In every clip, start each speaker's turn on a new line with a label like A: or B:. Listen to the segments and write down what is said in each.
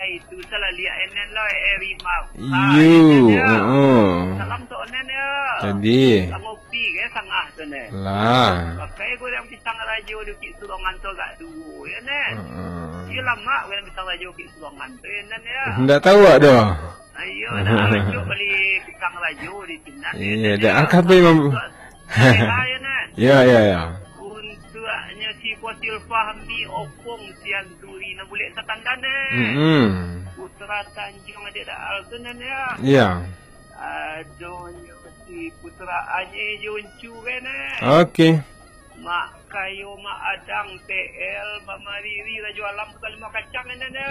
A: itu salah lihat enen lah rimau. Salam tu enen ya.
B: Jadi.
A: Ngopi ke sangah tu nen.
B: Lah.
A: Pakai gua yang pisang rajo di Sulongan tu gak dulu ya nen. Iya lama gua yang pisang rajo di Sulongan tu ya nen ya.
B: Enggak tahu dah.
A: Ayo dah rajo beli pisang rajo di sini.
B: Iya, dah angkat memang. Ya.
A: Untuknya si Posil Fahmi Opong Sian Duri na boleh setandane. Putra Tanjung ada dah altunan ya.
B: Ya.
A: Adonyo si putra Anye Joncu kene.
B: Okey.
A: Mak kayo mak adang TL Mamariri Rajo Alam kali mak kacang kene ya.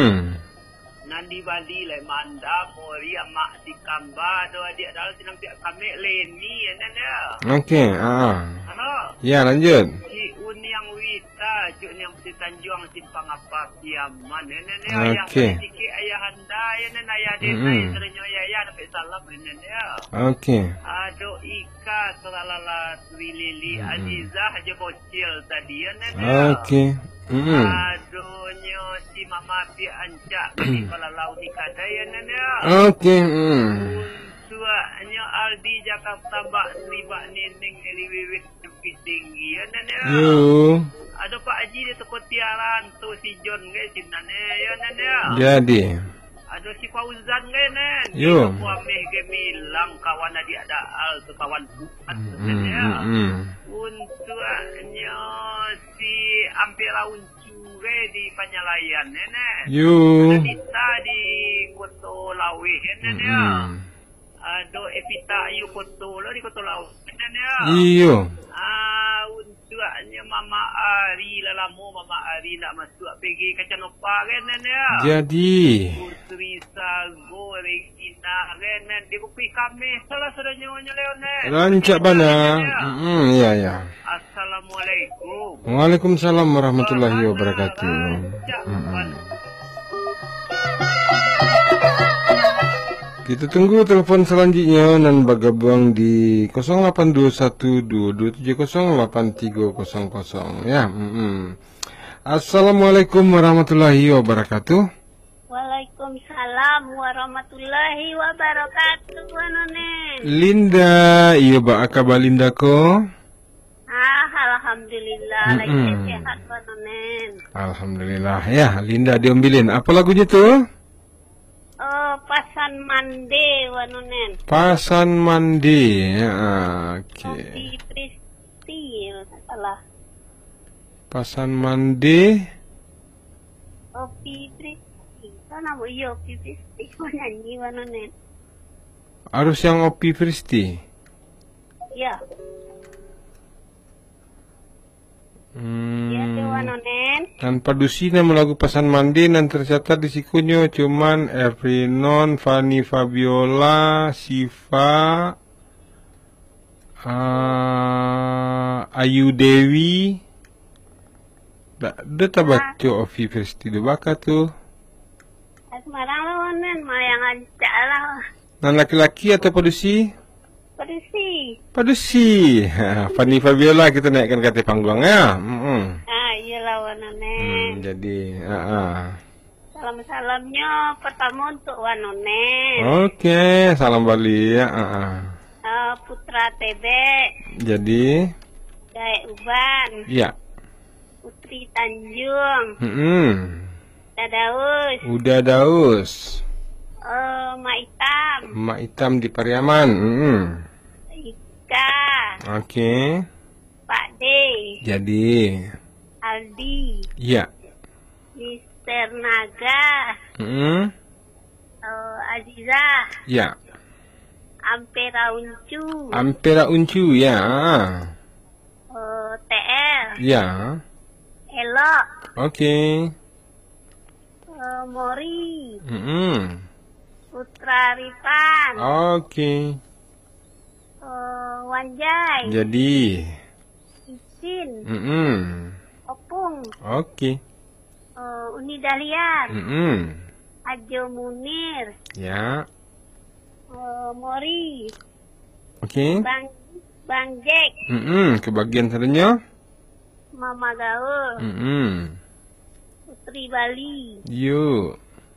A: Nandi Bali le Manda Mori mak di Kamba do adik dalam tinang pihak kami Leni ene ya.
B: Okey,
A: Halo.
B: Ya, lanjut.
A: Si Uniang Wita, Cuk Niang Putih Tanjung Simpang apa Kiaman ene ya.
B: Okey.
A: Sikit ayah anda ene ayah desa serenyo ya dapat salam ene ya.
B: Okey.
A: Ado Ika Salalala Sri Lili Azizah aja bocil tadi ene ya.
B: Okey.
A: Adonyo si Mama Pi Ancak di Kuala Laut di Kadai ene ya.
B: Okey.
A: Untuknya Aldi Jakarta Mbak Sri Mbak Nining Eliwiwit Bukit Tinggi ene ya. Ada Pak Haji di toko tiaran tu si John ke sinane ya nen ya.
B: Jadi.
A: Ada si Fauzan ke nen.
B: Yo.
A: Ameh ke milang kawan adik ada al tu kawan buat nen ya. Untuknya si Ampera Uncu ke di Panyalayan nen. Ada Dita di Koto Laweh nen ya. Ada Epita Ayu Koto lo di Koto Laweh nen ya.
B: Iyo.
A: Untuknya Mama Ari lalamu Mama Ari nak masuk pergi Kacanopa kan ya. Jadi Putri Sago Regina kan di bukti kami salah sudahnya Leonen.
B: Rancak bana. Ya.
A: Assalamualaikum.
B: Waalaikumsalam warahmatullahi wabarakatuh. Kita tunggu telepon selanjutnya dan bergabung di 082122708300 ya. Assalamualaikum warahmatullahi wabarakatuh.
C: Waalaikumsalam warahmatullahi wabarakatuh. Nonen.
B: Linda, iya ba kabar Linda ko?
C: Alhamdulillah lagi sehat Nonen.
B: Alhamdulillah ya. Linda diambilin. Apa lagunya tuh?
C: Pasan Mande Wanonen.
B: Pasan Mande. Ya, okey.
C: Opi Pristi salah.
B: Pasan Mande.
C: Opi Pristi. Sana mo iyo Opi Pristi ko nyanyi Wanonen.
B: Harus yang Opi Pristi.
C: Ya. Ya Wanonen.
B: Tanpa dusina melagu Pasan Mande dan tercatat di sikunyo cuman Evrinon, Fanny Fabiola, Siva, Ayu Dewi. Dah tak baca Ovi Festi tu baka tu.
C: Semarang lawanan mayang ancak lah.
B: Dan laki-laki atau padusi? Padusi. Fanny Fabiola kita naikkan kata panggung ya.
C: Iya Wanonen.
B: Jadi,
C: salam-salamnya pertama untuk Wanonen.
B: Okey, salam Bali ya.
C: Putra TB.
B: Jadi,
C: Jaya Uban.
B: Ya.
C: Putri Tanjung.
B: Udah Daus.
C: Mak
B: Hitam di Pariaman.
C: Ika.
B: Okey.
C: Pak D.
B: Jadi.
C: Aldi.
B: Ya.
C: Mister Naga. Azizah.
B: Ya.
C: Ampera Uncu.
B: Ya.
C: TL.
B: Ya.
C: Elok.
B: Okey.
C: Mori.
B: Putra
C: Rifan.
B: Okey.
C: Wanjai.
B: Jadi.
C: Isin. Opung.
B: Okey.
C: Uni Dahlian. Ajo Munir.
B: Ya.
C: Mori.
B: Okey.
C: Bang Jack.
B: Kebagian tadinya.
C: Mama Gaul.
B: Putri
C: Bali.
B: Yuk.